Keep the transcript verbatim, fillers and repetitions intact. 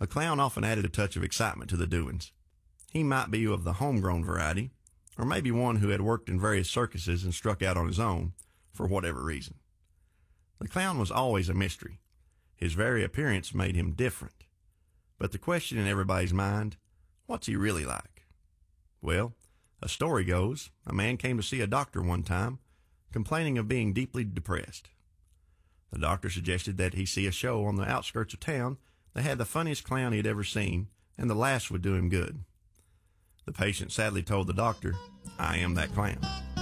A clown often added a touch of excitement to the doings. He might be of the homegrown variety, or maybe one who had worked in various circuses and struck out on his own, for whatever reason. The clown was always a mystery. His very appearance made him different. But the question in everybody's mind, what's he really like? Well, a story goes, a man came to see a doctor one time, complaining of being deeply depressed. The doctor suggested that he see a show on the outskirts of town that had the funniest clown he had ever seen, and the laughs would do him good. The patient sadly told the doctor, "I am that clown."